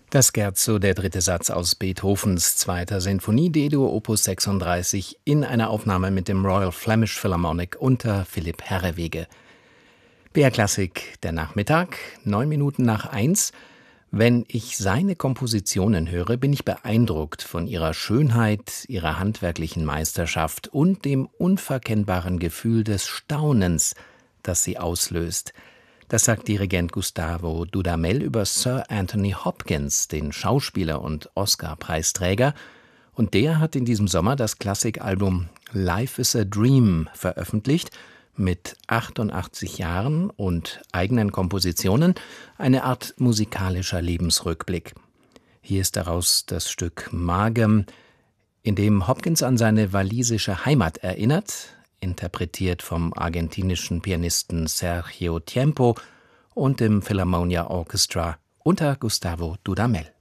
Das Scherzo, der dritte Satz aus Beethovens zweiter Sinfonie D-Dur Opus 36 in einer Aufnahme mit dem Royal Flemish Philharmonic unter Philipp Herreweghe. BR Klassik, der Nachmittag, 9 Minuten nach 1. Wenn ich seine Kompositionen höre, bin ich beeindruckt von ihrer Schönheit, ihrer handwerklichen Meisterschaft und dem unverkennbaren Gefühl des Staunens, das sie auslöst. Das sagt Dirigent Gustavo Dudamel über Sir Anthony Hopkins, den Schauspieler und Oscar-Preisträger. Und der hat in diesem Sommer das Klassikalbum Life is a Dream veröffentlicht, mit 88 Jahren und eigenen Kompositionen, eine Art musikalischer Lebensrückblick. Hier ist daraus das Stück Magem, in dem Hopkins an seine walisische Heimat erinnert, interpretiert vom argentinischen Pianisten Sergio Tiempo und dem Philharmonia Orchestra unter Gustavo Dudamel.